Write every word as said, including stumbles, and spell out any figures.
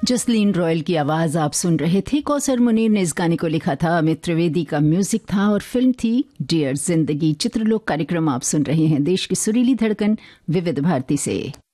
Jasleen royal की आवाज आप सुन रहे थे। कौसर मुनीर ने इस गाने को लिखा था, अमित त्रिवेदी का म्यूजिक था और फिल्म थी डियर जिंदगी। चित्रलोक कार्यक्रम आप सुन रहे हैं देश की सुरीली धड़कन विविध भारती से।